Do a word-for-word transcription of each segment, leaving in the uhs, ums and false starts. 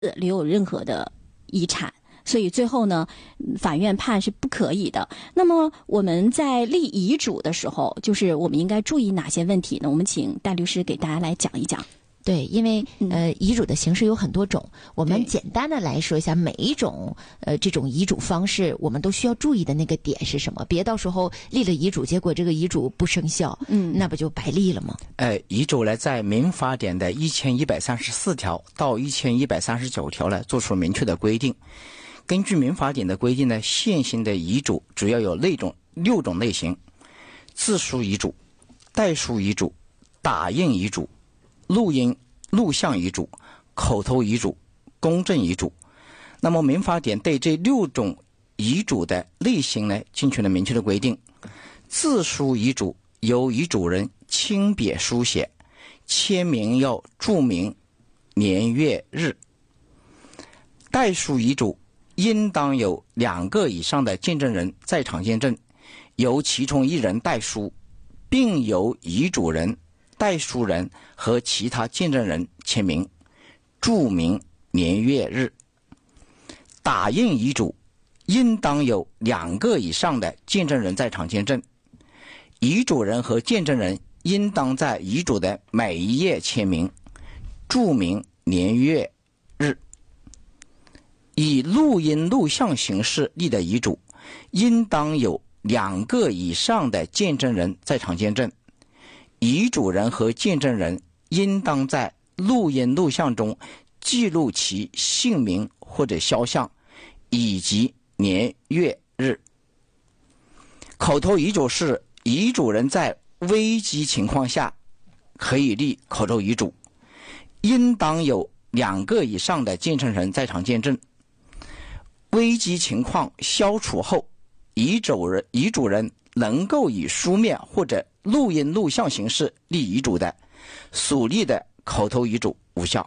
留有任何的遗产。所以最后呢，法院判是不可以的。那么我们在立遗嘱的时候，就是我们应该注意哪些问题呢？我们请戴律师给大家来讲一讲。 对，因为呃，遗嘱的形式有很多种，我们简单的来说一下每一种呃这种遗嘱方式，我们都需要注意的那个点是什么？别到时候立了遗嘱，结果这个遗嘱不生效，嗯，那不就白立了吗？ 呃，遗嘱呢，在民法典的一千一百三十四条到一千一百三十九条呢，做出明确的规定。根据民法典的规定呢，现行的遗嘱主要有六种六种类型：自书遗嘱、代书遗嘱、打印遗嘱、录音录像遗嘱、口头遗嘱、公证遗嘱。那么民法典对这六种遗嘱的类型呢，进行了明确的规定。自书遗嘱由遗嘱人亲笔书写，签名要注明年月日。代书遗嘱应当有两个以上的见证人在场见证，由其中一人代书，并由遗嘱人、代书人和其他见证人签名，注明年月日。打印遗嘱应当有两个以上的见证人在场见证，遗嘱人和见证人应当在遗嘱的每一页签名，注明年月日。以录音录像形式立的遗嘱应当有两个以上的见证人在场见证，遗嘱人和见证人应当在录音录像中记录其姓名或者肖像以及年月日。口头遗嘱是遗嘱人在危急情况下可以立口头遗嘱，应当有两个以上的见证人在场见证。危机情况消除后，遗嘱人遗嘱人能够以书面或者录音录像形式立遗嘱的，所立的口头遗嘱无效。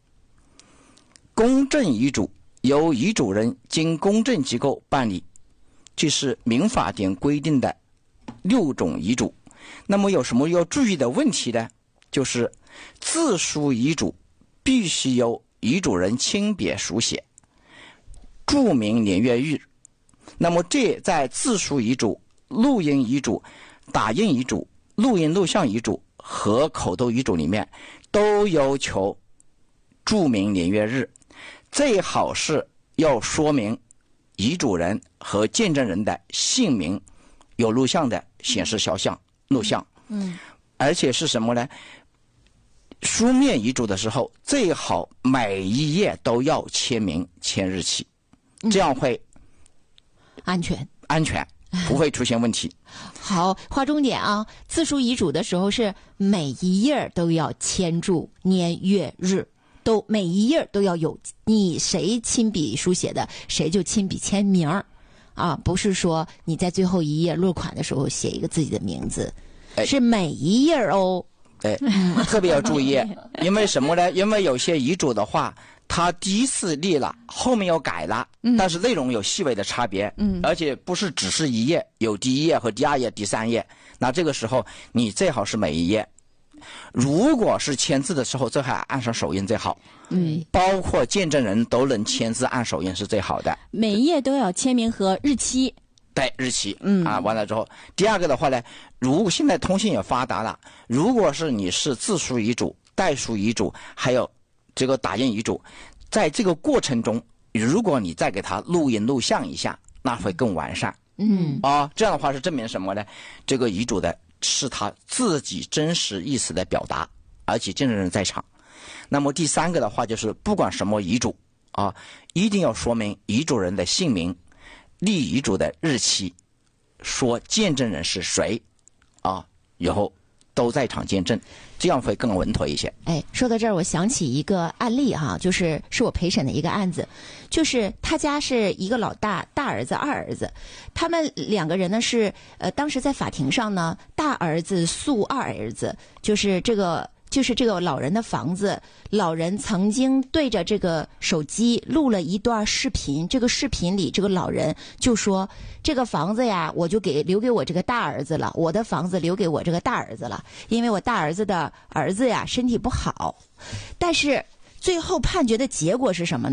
公证遗嘱由遗嘱人经公证机构办理，这是民法典规定的六种遗嘱。那么有什么要注意的问题呢？就是自书遗嘱必须由遗嘱人亲笔书写，注明年月日。那么这在自书遗嘱、录音遗嘱、打印遗嘱、录音录像遗嘱和口头遗嘱里面都要求注明年月日，最好是要说明遗嘱人和见证人的姓名，有录像的显示肖像录像。嗯，而且是什么呢？书面遗嘱的时候，最好每一页都要签名签日期，这样会安全安全，不会出现问题。 好，划重点啊！自书遗嘱的时候是每一页都要签注年月日，都每一页都要有你谁亲笔书写的，谁就亲笔签名啊，不是说你在最后一页落款的时候写一个自己的名字， 哎、 是每一页哦。 对，特别要注意，因为什么呢？因为有些遗嘱的话，他第一次立了，后面要改了，嗯、但是内容有细微的差别，嗯，而且不是只是一页，有第一页和第二页、第三页。那这个时候你最好是每一页，如果是签字的时候，最好按上手印最好，嗯，包括见证人都能签字按手印是最好的。 每一页都要签名和日期。 对，日期，嗯啊，完了之后，第二个的话呢，如果现在通信也发达了，如果是你是自书遗嘱、代书遗嘱，还有这个打印遗嘱，在这个过程中，如果你再给他录音录像一下，那会更完善。嗯，啊，这样的话是证明什么呢？这个遗嘱的是他自己真实意思的表达，而且见证人在场。那么第三个的话就是，不管什么遗嘱啊，一定要说明遗嘱人的姓名。立遗嘱的日期，说见证人是谁，啊，以后都在场见证，这样会更稳妥一些。 哎，说到这儿，我想起一个案例哈，就是是我陪审的一个案子，就是他家是一个老大，大儿子、二儿子，他们两个人呢是呃，当时在法庭上呢，大儿子诉二儿子，就是这个。就是这个老人的房子，老人曾经对着这个手机录了一段视频，这个视频里这个老人就说，这个房子呀我就给留给我这个大儿子了，我的房子留给我这个大儿子了，因为我大儿子的儿子呀身体不好。但是最后判决的结果是什么呢？